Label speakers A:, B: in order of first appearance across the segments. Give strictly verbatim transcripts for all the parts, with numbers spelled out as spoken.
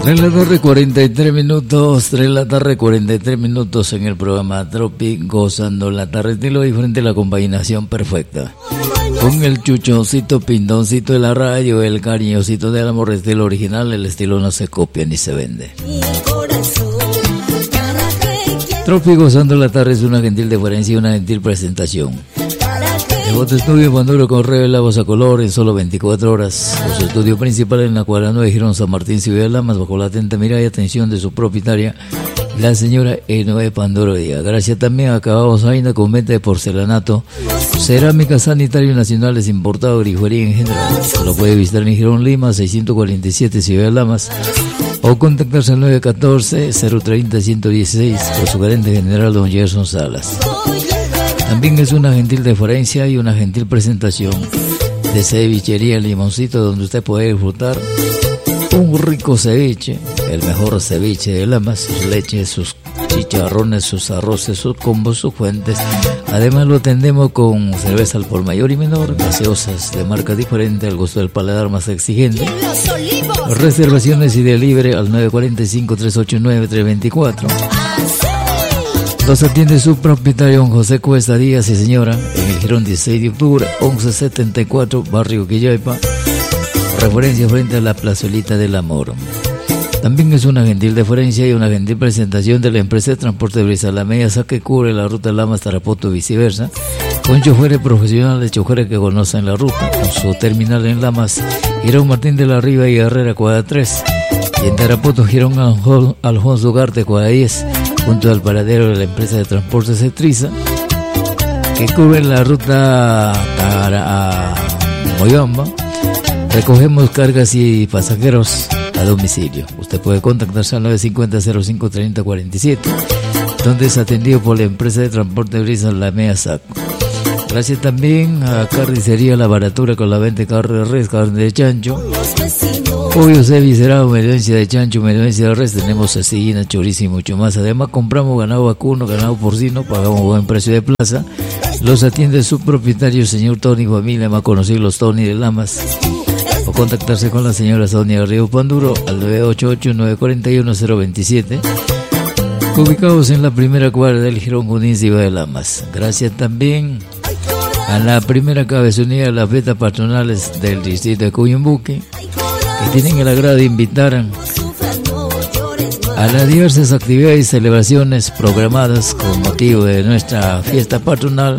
A: tres de la tarde, cuarenta y tres minutos, tres de la tarde, cuarenta y tres minutos en el programa Tropi, gozando la tarde, estilo diferente, la combinación perfecta. Con el chuchoncito, pindoncito de la radio, el cariñosito del amor, estilo original, el estilo no se copia ni se vende. Tropi, gozando la tarde, es una gentil deferencia y una gentil presentación. Devoto Estudio Panduro Correo, la voz a color en solo veinticuatro horas. Su estudio principal en la cuadra nueve Girón San Martín, Ciudad de Lamas, bajo la atenta mirada y atención de su propietaria, la señora Enoe Panduro Díaz. Gracias también a Acabados Aina con venta de porcelanato, cerámica, sanitario nacionales, importado, grifería en general. Lo puede visitar en Girón Lima, seiscientos cuarenta y siete, Ciudad de Lamas, o contactarse al nueve uno cuatro, cero tres cero, uno uno seis por su gerente general, don Gerson Salas. También es una gentil deferencia y una gentil presentación de Cevichería Limoncito, donde usted puede disfrutar un rico ceviche, el mejor ceviche de Lamas, sus leches, sus chicharrones, sus arroces, sus combos, sus fuentes. Además lo atendemos con cerveza al por mayor y menor, gaseosas de marca diferente al gusto del paladar más exigente. Reservaciones y delivery al nueve cuatro cinco, tres ocho nueve, tres dos cuatro. Los atiende su propietario don José Cuesta Díaz y señora en el Girón dieciséis de octubre, once setenta y cuatro, barrio Quillaipa, referencia frente a la plazolita del amor. También es una gentil deferencia y una gentil presentación de la empresa de transporte de Brisa La Media, que cubre la ruta Lamas Tarapoto y viceversa, con choferes profesionales, choferes que conocen la ruta, con su terminal en Lamas, Girón Martín de la Riva y Herrera, cuadra tres, y en Tarapoto, Girón Alfonso Ugarte, cuadra diez, junto al paradero de la empresa de transporte Cetriza, que cubre la ruta para Moyamba. Recogemos cargas y pasajeros a domicilio. Usted puede contactarse al nueve cinco cero, cero cinco tres cero cuatro siete, donde es atendido por la empresa de transporte Brisa La Media Saco. Gracias también a Carnicería La Baratura, con la venta de carne de res, carne de chancho, pollo cevicerado, menudencia de chancho, menudencia de res, tenemos cecillina, chorizo y mucho más. Además compramos ganado vacuno, ganado porcino, pagamos buen precio de plaza. Los atiende su propietario, señor Tony Familia, más conocido los Tony de Lamas. O contactarse con la señora Sonia Río Panduro al nueve ocho ocho, nueve cuatro uno, cero dos siete, ubicados en la primera cuadra del Girón Junín, Ciudad de Lamas. Gracias también a la primera cabezonía de las fiestas patronales del distrito de Cuyumbuque, que tienen el agrado de invitar a las diversas actividades y celebraciones programadas con motivo de nuestra fiesta patronal,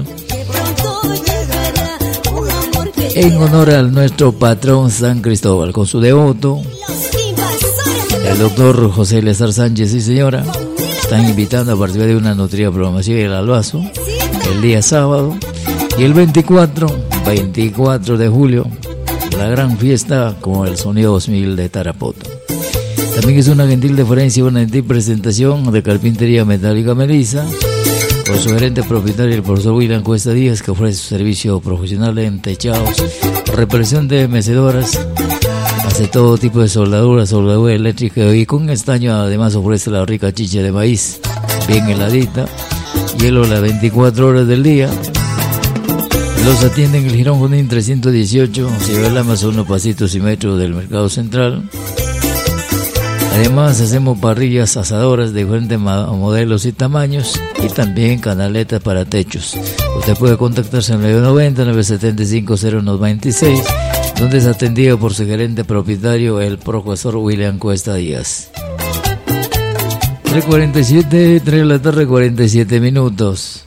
A: en honor a nuestro patrón San Cristóbal. Con su devoto, el doctor José Lezar Sánchez y señora, están invitando a participar de una nutrida programación del Albazo el día sábado, y el veinticuatro de julio, la gran fiesta con el Sonido dos mil de Tarapoto. También es una gentil deferencia y una gentil presentación de Carpintería Metálica Melissa, por su gerente propietario, el profesor William Cuesta Díaz, que ofrece su servicio profesional en techados, reparación de mecedoras, hace todo tipo de soldaduras, soldadura eléctrica, y con estaño además ofrece la rica chicha de maíz, bien heladita, hielo las veinticuatro horas del día. Los atienden en el Girón Junín trescientos dieciocho, Ciudad de Lamas, unos pasitos y metros del Mercado Central. Además hacemos parrillas asadoras de diferentes modelos y tamaños, y también canaletas para techos. Usted puede contactarse en nueve noventa, nueve setenta y cinco, cero uno veintiséis, donde es atendido por su gerente propietario, el profesor William Cuesta Díaz. tres cuarenta y siete, tres de la tarde, cuarenta y siete minutos.